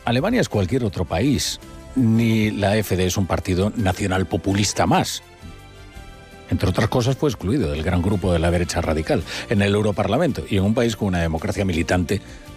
Alemania es cualquier otro país, ni la AfD es un partido nacional populista más. Entre otras cosas, fue excluido del gran grupo de la derecha radical en el Europarlamento y en un país con una democracia militante